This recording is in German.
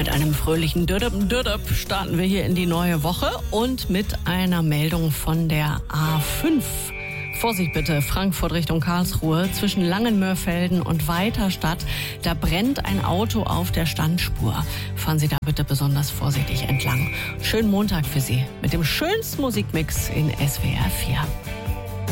Mit einem fröhlichen Dödöp starten wir hier in die neue Woche und mit einer Meldung von der A5. Vorsicht bitte, Frankfurt Richtung Karlsruhe, zwischen Langenmörfelden und Weiterstadt. Da brennt ein Auto auf der Standspur. Fahren Sie da bitte besonders vorsichtig entlang. Schönen Montag für Sie mit dem schönsten Musikmix in SWR 4.